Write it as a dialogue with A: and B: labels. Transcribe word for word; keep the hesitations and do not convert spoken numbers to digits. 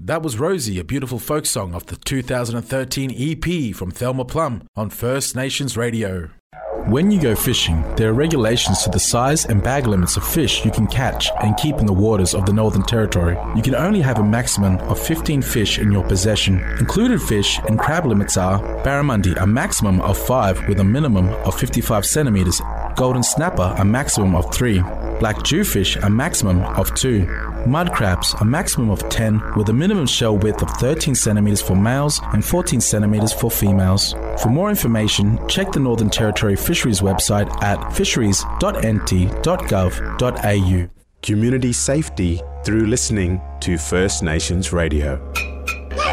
A: That was Rosie, a beautiful folk song off the two thousand thirteen E P from Thelma Plum on First Nations Radio. When you go fishing, there are regulations to the size and bag limits of fish you can catch and keep in the waters of the Northern Territory. You can only have a maximum of fifteen fish in your possession. Included fish and crab limits are barramundi, a maximum of five with a minimum of fifty-five centimeters, golden snapper, a maximum of three, black jewfish, a maximum of two, mud crabs, a maximum of ten with a minimum shell width of thirteen centimeters for males and fourteen centimeters for females. For more information, check the Northern Territory Fisheries website at fisheries dot n t dot gov dot a u.
B: Community safety through listening to First Nations Radio.